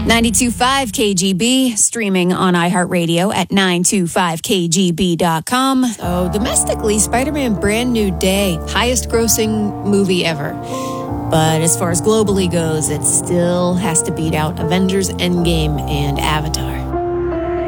92.5 KGB, streaming on iHeartRadio at 925kgb.com. So domestically, Spider-Man Brand New Day, highest grossing movie ever. But as far as globally goes, it still has to beat out Avengers Endgame and Avatar.